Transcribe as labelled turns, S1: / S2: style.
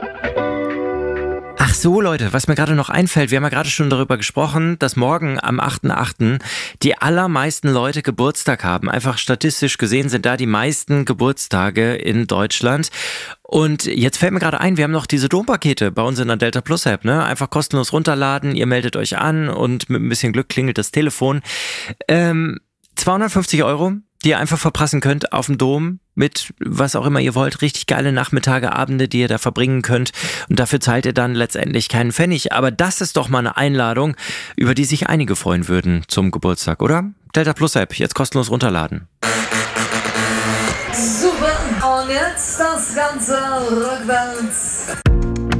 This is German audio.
S1: Ach so, Leute, was mir gerade noch einfällt, wir haben ja gerade schon darüber gesprochen, dass morgen am 8.8. die allermeisten Leute Geburtstag haben. Einfach statistisch gesehen sind da die meisten Geburtstage in Deutschland. Und jetzt fällt mir gerade ein, wir haben noch diese Dompakete bei uns in der Delta Plus App, ne? Einfach kostenlos runterladen, ihr meldet euch an und mit ein bisschen Glück klingelt das Telefon. 250 €, die ihr einfach verprassen könnt auf dem Dom mit was auch immer ihr wollt. Richtig geile Nachmittage, Abende, die ihr da verbringen könnt. Und dafür zahlt ihr dann letztendlich keinen Pfennig. Aber das ist doch mal eine Einladung, über die sich einige freuen würden zum Geburtstag, oder? Delta Plus App, jetzt kostenlos runterladen.
S2: Super, und jetzt das Ganze rückwärts.